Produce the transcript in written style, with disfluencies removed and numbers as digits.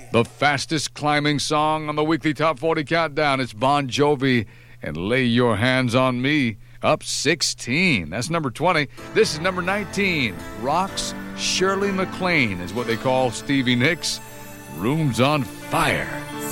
The fastest climbing song on the weekly Top 40 Countdown. It's Bon Jovi and Lay Your Hands on Me. Up 16. That's number 20. This is number 19. Rock's Shirley MacLaine is what they call Stevie Nicks. Room's on Fire.